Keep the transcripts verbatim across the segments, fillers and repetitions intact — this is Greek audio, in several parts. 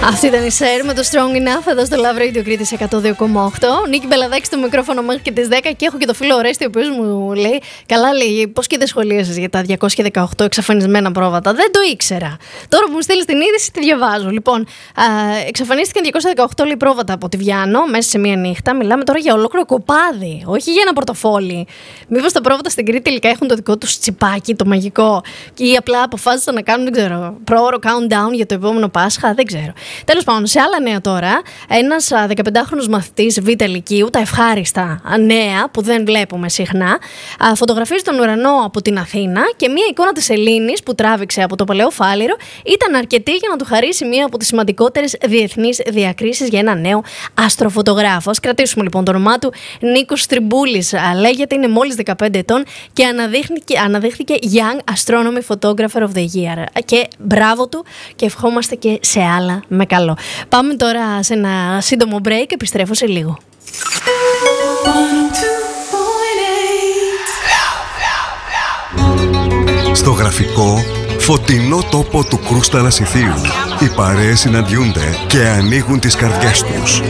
Αυτή ήταν η Σέρ με το Strong Enough εδώ στο Love Radio Κρήτης εκατό δύο κόμμα οκτώ. Νίκη Μπελαδάκη στο μικρόφωνο μέχρι και τις δέκα και έχω και το φίλο Ορέστη ο οποίος μου λέει: καλά, λέει, πώς και δεν σχολίασες για τα διακόσια δεκαοκτώ εξαφανισμένα πρόβατα? Δεν το ήξερα. Τώρα που μου στείλεις την είδηση, τη διαβάζω. Λοιπόν, α, εξαφανίστηκαν διακόσια δεκαοκτώ λέει, πρόβατα από τη Βιάνο μέσα σε μία νύχτα. Μιλάμε τώρα για ολόκληρο κοπάδι, όχι για ένα πορτοφόλι. Μήπως τα πρόβατα στην Κρήτη τελικά έχουν το δικό τους τσιπάκι, το μαγικό, ή απλά αποφάσισαν να κάνουν, δεν ξέρω, προώρο countdown για το επόμενο Πάσχα, δεν ξέρω. Τέλος πάντων, σε άλλα νέα τώρα, ένας δεκαπεντάχρονος μαθητής Β' Λυκείου, τα ευχάριστα νέα που δεν βλέπουμε συχνά, φωτογραφίζει τον ουρανό από την Αθήνα και μία εικόνα της Ελλήνης που τράβηξε από το Παλαιό Φάληρο ήταν αρκετή για να του χαρίσει μία από τις σημαντικότερες διεθνείς διακρίσεις για ένα νέο αστροφωτογράφο. Ας κρατήσουμε λοιπόν το όνομά του, Νίκος Τριμπούλης λέγεται, είναι μόλις δεκαπέντε ετών και αναδείχθηκε, αναδείχθηκε Young Astronomy Photographer of the Year. Και μπράβο του και ευχόμαστε και σε άλλα με καλό. Πάμε τώρα σε ένα σύντομο break, επιστρέφω σε λίγο. Στο γραφικό, φωτεινό τόπο του Κρούστα Λασιθίου, οι παρέες συναντιούνται και ανοίγουν τις καρδιές τους.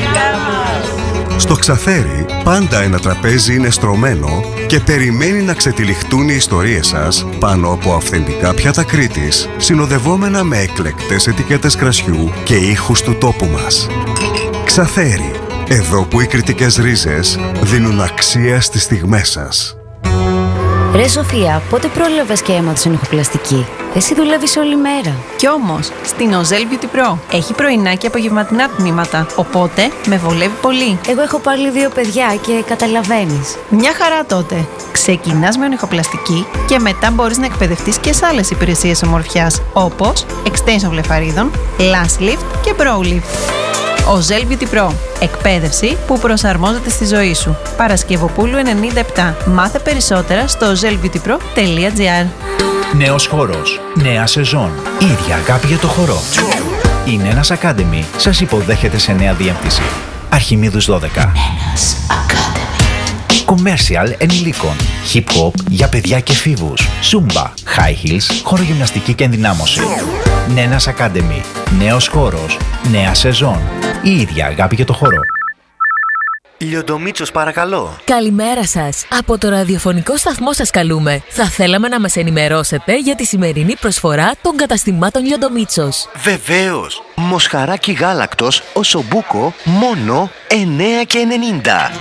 Στο Ξαθέρι, πάντα ένα τραπέζι είναι στρωμένο και περιμένει να ξετυλιχτούν οι ιστορίες σας πάνω από αυθεντικά πιάτα Κρήτης, συνοδευόμενα με εκλεκτές ετικέτες κρασιού και ήχους του τόπου μας. Ξαθέρι, εδώ που οι κρητικές ρίζες δίνουν αξία στις στιγμές σας. Ρε Σοφία, πότε πρόλαβες και έμαθες ενοχοπλαστική? Εσύ δουλεύεις όλη μέρα. Κι όμως, στην Οζέλ Beauty Pro έχει πρωινά και απογευματινά τμήματα, οπότε με βολεύει πολύ. Εγώ έχω πάλι δύο παιδιά και καταλαβαίνεις. Μια χαρά τότε. Ξεκινάς με ενοχοπλαστική και μετά μπορείς να εκπαιδευτείς και σε άλλες υπηρεσίες ομορφιάς, όπως extension βλεφαρίδων, lash lift και brow lift. Οζέλ Beauty Pro. Εκπαίδευση που προσαρμόζεται στη ζωή σου. Παρασκευοπούλου ενενήντα επτά. Μάθε περισσότερα στο οζέλ μπιούτι προ τελεία τζι άρ. Νέος χώρος. Νέα σεζόν. Ίδια αγάπη για το χορό. Η Νένας Academy σας υποδέχεται σε νέα διεύθυνση. Αρχιμίδους δώδεκα. Νένας Academy. Commercial ενηλίκων. Hip hop για παιδιά και εφήβους. Zumba, high heels, χορογυμναστική και ενδυνάμωση. Νένας Academy. Νέος χώρος. Νέα σεζόν. Η ίδια αγάπη για το χορό. Λιοντομίτσος, παρακαλώ. Καλημέρα σας. Από το ραδιοφωνικό σταθμό σας καλούμε. Θα θέλαμε να μας ενημερώσετε για τη σημερινή προσφορά των καταστημάτων Λιοντομίτσος. Βεβαίως. Μοσχαράκι γάλακτος Οσομπούκο μόνο εννέα και ενενήντα.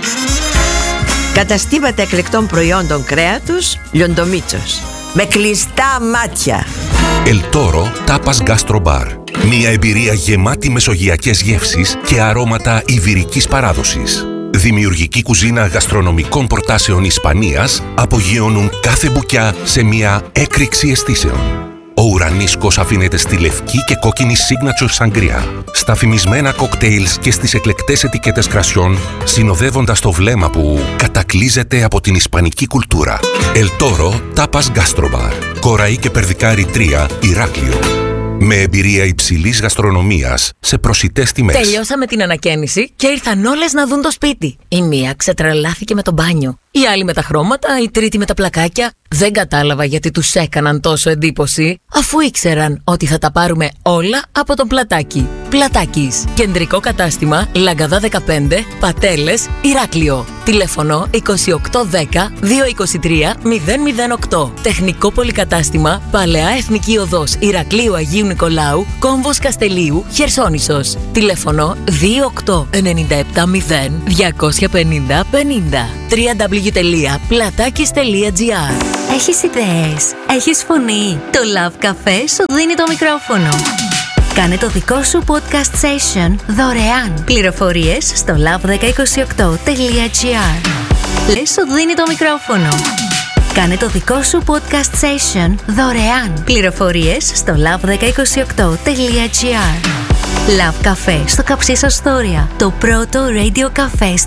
Καταστήματα εκλεκτών προϊόντων κρέατος Λιοντομίτσος. Με κλειστά μάτια. Ελτόρο Tapas Gastro Bar. Μια εμπειρία γεμάτη μεσογειακές γεύσεις και αρώματα ιβηρικής παράδοσης. Δημιουργική κουζίνα γαστρονομικών προτάσεων Ισπανίας απογειώνουν κάθε μπουκιά σε μια έκρηξη αισθήσεων. Ο ουρανίσκος αφήνεται στη λευκή και κόκκινη signature σαγκρία, στα φημισμένα κοκτέιλς και στις εκλεκτές ετικέτες κρασιών, συνοδεύοντας το βλέμμα που κατακλείζεται από την ισπανική κουλτούρα. Ελτόρο Tapas Gastro Bar. Κοραή και Περδικάρι τρία, Ηράκλειο. Με εμπειρία υψηλής γαστρονομίας σε προσιτές τιμές. Τελειώσαμε την ανακαίνιση και ήρθαν όλες να δουν το σπίτι. Η μία ξετρελάθηκε με το μπάνιο, η άλλη με τα χρώματα, η τρίτη με τα πλακάκια. Δεν κατάλαβα γιατί τους έκαναν τόσο εντύπωση, αφού ήξεραν ότι θα τα πάρουμε όλα από τον Πλατάκι. Πλατάκης. Κεντρικό κατάστημα Λαγκαδά δεκαπέντε, Πατέλες, Ηράκλειο. Τηλέφωνο είκοσι οκτώ δέκα δύο είκοσι τρία μηδέν μηδέν οκτώ. Τεχνικό πολυκατάστημα Παλαιά Εθνική Οδός Ηρακλείου Αγίου Νικολάου, Κόμβος Καστελίου, Χερσόνησος. Τηλέφωνο δύο οκτώ εννιά επτά μηδέν διακόσια πενήντα πενήντα. double-u double-u double-u τελεία πλατάκης τελεία τζι άρ. Έχεις ιδέες, έχεις φωνή. Το Love Café σου δίνει το μικρόφωνο. Κάνε το δικό σου podcast session δωρεάν. Πληροφορίες στο λαβ δέκα είκοσι οκτώ τελεία τζι άρ. Λες σου δίνει το μικρόφωνο. Κάνε το δικό σου podcast session δωρεάν. Πληροφορίες στο λαβ δέκα είκοσι οκτώ τελεία τζι άρ. Love Café στο Καψίς Αστόρια. Το πρώτο radio cafe